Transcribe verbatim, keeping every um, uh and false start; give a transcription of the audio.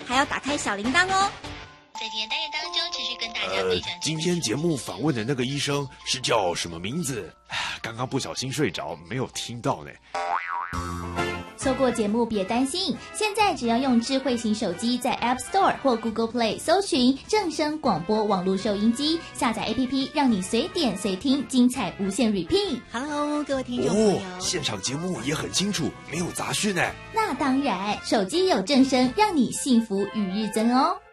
还要打开小铃铛哦。 在今天单元当中，持续跟大家分享、 呃。今天节目访问的那个医生是叫什么名字？刚刚不小心睡着，没有听到呢。 错过节目别担心，现在只要用智慧型手机在 App Store 或 Google Play 搜寻正声广播网络收音机，下载 A P P， 让你随点随听，精彩无限 repeat。 Hello， 各位听众朋友， 哦，现场节目也很清楚，没有杂讯呢。 那当然，手机有正声，让你幸福与日增哦。